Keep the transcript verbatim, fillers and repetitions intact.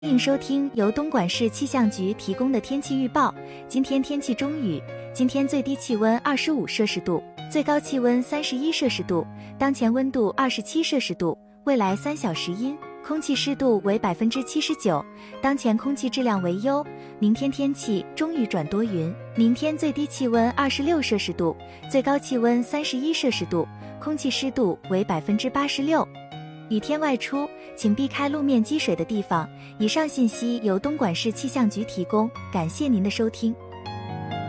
欢迎收听由东莞市气象局提供的天气预报。今天天气中雨，今天最低气温二十五摄氏度，最高气温三十一摄氏度，当前温度二十七摄氏度，未来三小时阴，空气湿度为百分之七十九，当前空气质量为优。明天天气中雨转多云，明天最低气温二十六摄氏度，最高气温三十一摄氏度，空气湿度为百分之八十六。雨天外出，请避开路面积水的地方。以上信息由东莞市气象局提供，感谢您的收听。